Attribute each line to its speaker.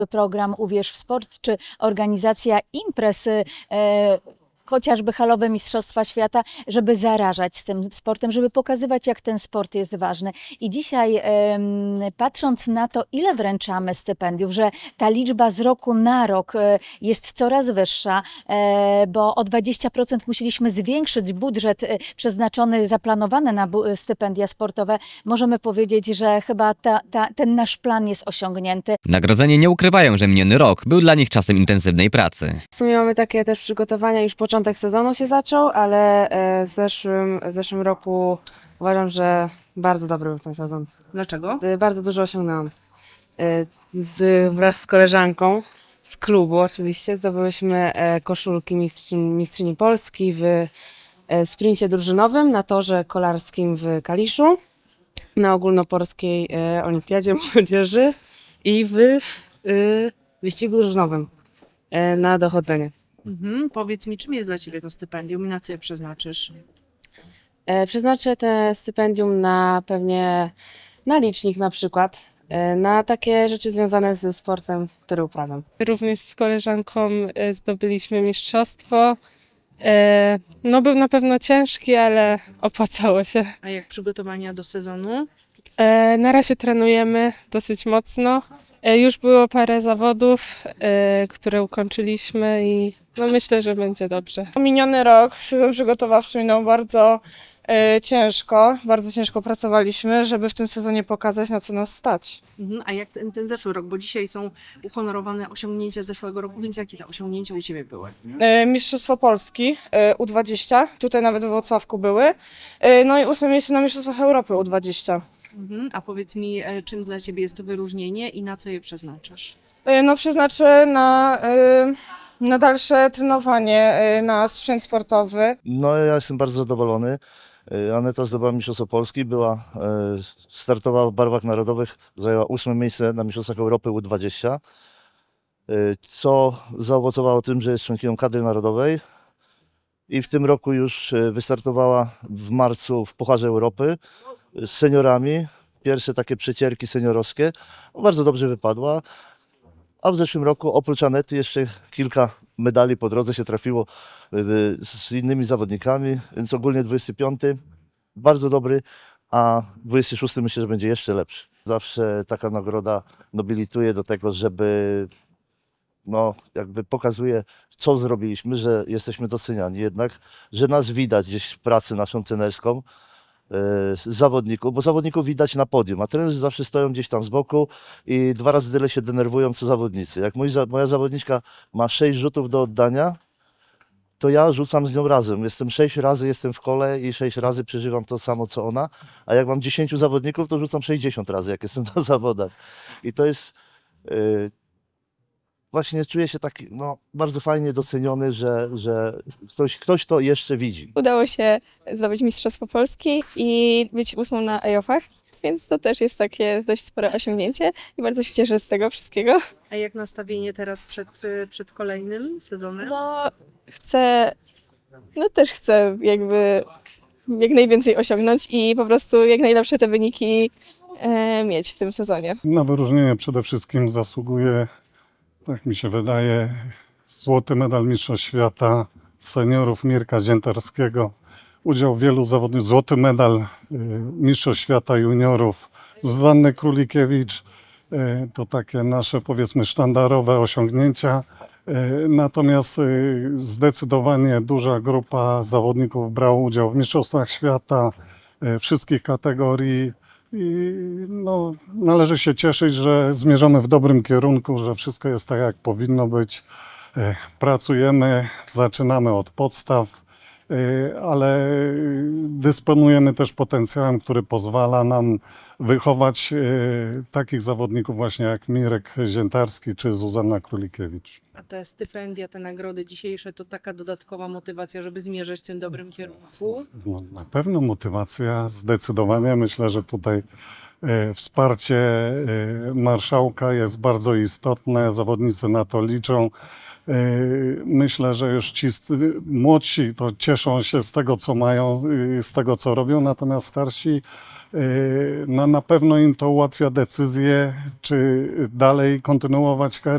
Speaker 1: program Uwierz w Sport, czy organizacja imprez, chociażby halowe Mistrzostwa Świata, żeby zarażać z tym sportem, żeby pokazywać, jak ten sport jest ważny. I dzisiaj, patrząc na to, ile wręczamy stypendiów, że ta liczba z roku na rok jest coraz wyższa, bo o 20% musieliśmy zwiększyć budżet przeznaczony, zaplanowany na stypendia sportowe, możemy powiedzieć, że chyba ten nasz plan jest osiągnięty.
Speaker 2: Nagrodzeni nie ukrywają, że miniony rok był dla nich czasem intensywnej pracy.
Speaker 3: W sumie mamy takie też przygotowania, już początek sezonu się zaczął, ale w zeszłym roku uważam, że bardzo dobry był ten sezon.
Speaker 4: Dlaczego?
Speaker 3: Bardzo dużo osiągnęłam. Wraz z koleżanką z klubu oczywiście zdobyłyśmy koszulki mistrzyni Polski w sprincie drużynowym na torze kolarskim w Kaliszu, na ogólnopolskiej olimpiadzie młodzieży i w wyścigu drużynowym na dochodzenie.
Speaker 4: Powiedz mi, czym jest dla Ciebie to stypendium i na co je przeznaczysz?
Speaker 3: Przeznaczę te stypendium pewnie na licznik na przykład, na takie rzeczy związane ze sportem, który uprawiam.
Speaker 5: Również z koleżanką zdobyliśmy mistrzostwo. No był na pewno ciężki, ale opłacało się.
Speaker 4: A jak przygotowania do sezonu?
Speaker 5: Na razie trenujemy dosyć mocno. Już było parę zawodów, które ukończyliśmy i no myślę, że będzie dobrze.
Speaker 6: Miniony rok, sezon przygotowawczy minął bardzo ciężko. Bardzo ciężko pracowaliśmy, żeby w tym sezonie pokazać, na co nas stać.
Speaker 4: A jak ten zeszły rok? Bo dzisiaj są uhonorowane osiągnięcia zeszłego roku, więc jakie te osiągnięcia u Ciebie były?
Speaker 6: Mistrzostwo Polski U20, tutaj nawet we Włocławku były. No i 8. miejsce na Mistrzostwach Europy U20.
Speaker 4: A powiedz mi, czym dla Ciebie jest to wyróżnienie i na co je przeznaczasz?
Speaker 6: No przeznaczę na dalsze trenowanie, na sprzęt sportowy.
Speaker 7: No ja jestem bardzo zadowolony. Aneta zdobyła Mistrzostwo Polski, startowała w barwach narodowych, zajęła 8. miejsce na Mistrzostwach Europy U20, co zaowocowało tym, że jest członkinią kadry narodowej i w tym roku już wystartowała w marcu w Pucharze Europy z seniorami. Pierwsze takie przecierki seniorowskie. Bardzo dobrze wypadła. A w zeszłym roku oprócz Anety jeszcze kilka medali po drodze się trafiło z innymi zawodnikami, więc ogólnie 25. Bardzo dobry, a 26. myślę, że będzie jeszcze lepszy. Zawsze taka nagroda nobilituje do tego, żeby jakby pokazuje, co zrobiliśmy, że jesteśmy doceniani jednak, że nas widać gdzieś w pracy naszą trenerską, zawodników, bo zawodników widać na podium, a trenerzy zawsze stoją gdzieś tam z boku i 2 razy tyle się denerwują co zawodnicy. Jak moja zawodniczka ma 6 rzutów do oddania, to ja rzucam z nią razem. 6 razy jestem w kole i 6 razy przeżywam to samo co ona, a jak mam 10 zawodników, to rzucam 60 razy, jak jestem na zawodach. I to jest właśnie czuję się tak bardzo fajnie doceniony, że ktoś to jeszcze widzi.
Speaker 8: Udało się zdobyć Mistrzostwo Polski i być 8. na EOF-ach, więc to też jest takie dość spore osiągnięcie i bardzo się cieszę z tego wszystkiego.
Speaker 4: A jak nastawienie teraz przed kolejnym sezonem?
Speaker 8: Też chcę jakby jak najwięcej osiągnąć i po prostu jak najlepsze te wyniki mieć w tym sezonie.
Speaker 9: Na wyróżnienie przede wszystkim zasługuje, tak mi się wydaje, złoty medal Mistrzostw Świata seniorów Mirka Ziętarskiego. Udział wielu zawodników, złoty medal Mistrzostw Świata juniorów Zuzanny Królikiewicz. To takie nasze, powiedzmy, sztandarowe osiągnięcia. Natomiast zdecydowanie duża grupa zawodników brała udział w Mistrzostwach Świata wszystkich kategorii. I należy się cieszyć, że zmierzamy w dobrym kierunku, że wszystko jest tak, jak powinno być. Pracujemy, zaczynamy od podstaw, ale dysponujemy też potencjałem, który pozwala nam wychować takich zawodników właśnie jak Mirek Ziętarski czy Zuzanna Królikiewicz.
Speaker 4: A te stypendia, te nagrody dzisiejsze to taka dodatkowa motywacja, żeby zmierzać w tym dobrym kierunku?
Speaker 9: Na pewno motywacja, zdecydowanie. Myślę, że tutaj wsparcie marszałka jest bardzo istotne, zawodnicy na to liczą. Myślę, że już ci młodsi to cieszą się z tego, co mają, z tego, co robią, natomiast starsi No, na pewno im to ułatwia decyzję, czy dalej kontynuować karierę.